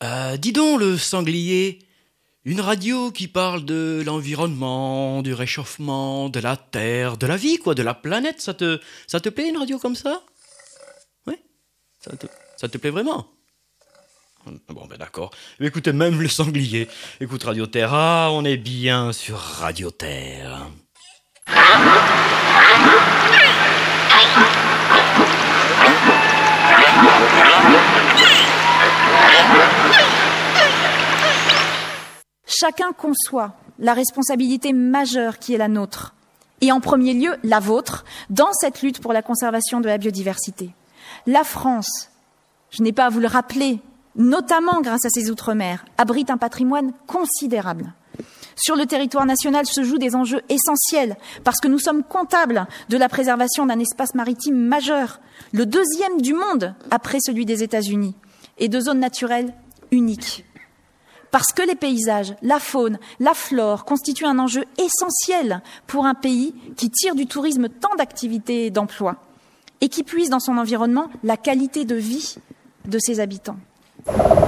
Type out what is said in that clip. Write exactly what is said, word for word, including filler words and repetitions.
Euh, dis donc, le sanglier, une radio qui parle de l'environnement, du réchauffement, de la Terre, de la vie, quoi, de la planète, ça te, ça te plaît une radio comme ça? Oui, ça te, ça te plaît vraiment? Bon, ben d'accord. Écoutez, même le sanglier. Écoute, Radio Terre, ah, on est bien sur Radio Terre. Chacun conçoit la responsabilité majeure qui est la nôtre, et en premier lieu la vôtre, dans cette lutte pour la conservation de la biodiversité. La France, je n'ai pas à vous le rappeler, notamment grâce à ses outre-mer, abrite un patrimoine considérable. Sur le territoire national se jouent des enjeux essentiels, parce que nous sommes comptables de la préservation d'un espace maritime majeur, le deuxième du monde après celui des États-Unis, et de zones naturelles uniques. Parce que les paysages, la faune, la flore constituent un enjeu essentiel pour un pays qui tire du tourisme tant d'activités et d'emplois et qui puise dans son environnement la qualité de vie de ses habitants.